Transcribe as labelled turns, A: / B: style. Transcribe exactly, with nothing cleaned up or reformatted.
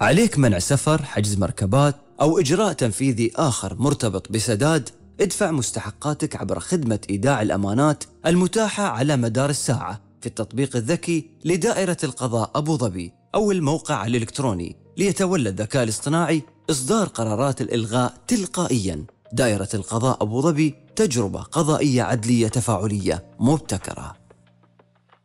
A: عليك منع سفر، حجز مركبات أو إجراء تنفيذي آخر مرتبط بسداد، ادفع مستحقاتك عبر خدمة إيداع الأمانات المتاحة على مدار الساعة في التطبيق الذكي لدائرة القضاء أبو ظبي أو الموقع الإلكتروني. ليتولى الذكاء الاصطناعي إصدار قرارات الإلغاء تلقائياً. دائرة القضاء أبو ظبي، تجربة قضائية عدلية تفاعلية مبتكرة.